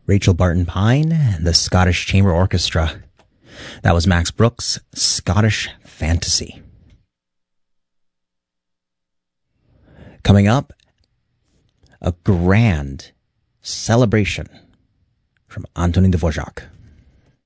Rachel Barton Pine and the Scottish Chamber Orchestra. That was Max Brooks' Scottish Fantasy. Coming up, a grand celebration from Antonin Dvorak.